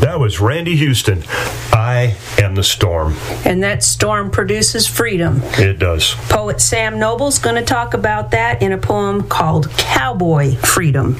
That was Randy Houston. I am the storm. And that storm produces freedom. It does. Poet Sam Noble's going to talk about that in a poem called Cowboy Freedom.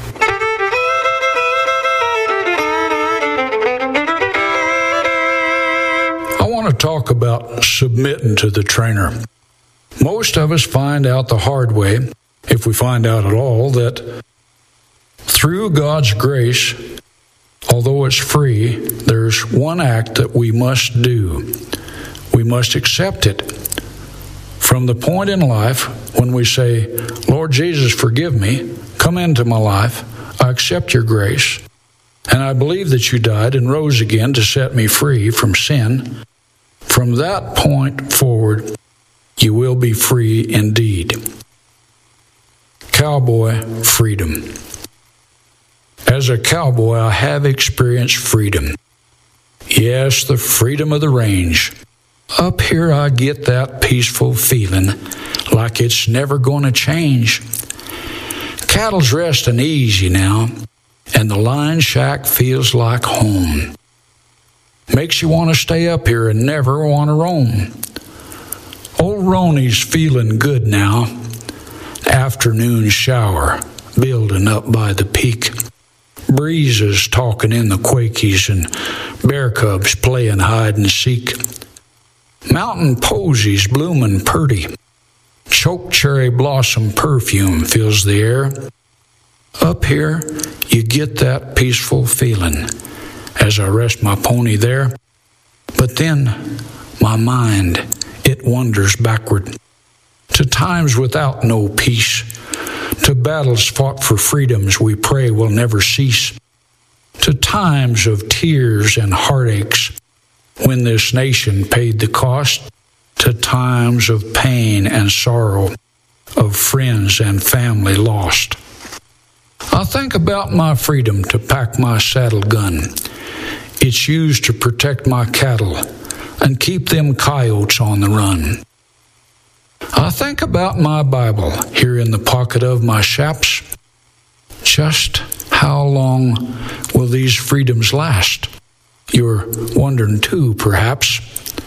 I want to talk about submitting to the trainer. Most of us find out the hard way, if we find out at all, that through God's grace, although it's free, there's one act that we must do. We must accept it. From the point in life when we say, Lord Jesus, forgive me, come into my life, I accept your grace, and I believe that you died and rose again to set me free from sin. From that point forward, you will be free indeed. Cowboy freedom. As a cowboy, I have experienced freedom. Yes, the freedom of the range. Up here, I get that peaceful feeling like it's never going to change. Cattle's resting easy now, and the line shack feels like home. Makes you want to stay up here and never want to roam. Old Roney's feeling good now. Afternoon shower building up by the peak. Breezes talking in the Quakies and bear cubs playing hide and seek. Mountain posies blooming purty. Choke cherry blossom perfume fills the air. Up here, you get that peaceful feeling as I rest my pony there. But then, my mind, it wanders backward to times without no peace, to battles fought for freedoms we pray will never cease, to times of tears and heartaches when this nation paid the cost, to times of pain and sorrow of friends and family lost. I think about my freedom to pack my saddle gun. It's used to protect my cattle and keep them coyotes on the run. I think about my Bible here in the pocket of my chaps. Just how long will these freedoms last? You're wondering too, perhaps.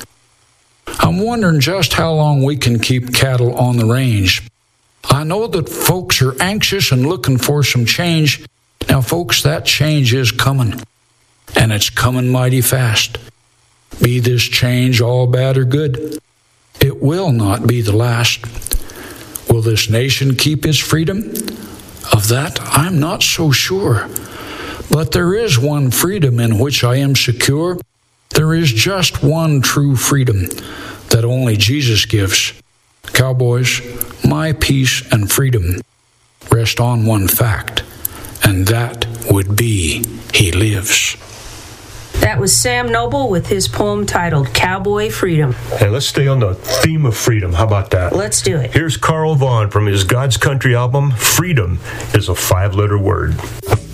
I'm wondering just how long we can keep cattle on the range. I know that folks are anxious and looking for some change. Now, folks, that change is coming, and it's coming mighty fast. Be this change all bad or good, it will not be the last. Will this nation keep its freedom? Of that, I'm not so sure. But there is one freedom in which I am secure. There is just one true freedom that only Jesus gives. Cowboys, my peace and freedom rest on one fact, and that would be He lives. That was Sam Noble with his poem titled Cowboy Freedom. Hey, let's stay on the theme of freedom. How about that? Let's do it. Here's Carl Vaughan from his God's Country album, Freedom is a 5-letter word.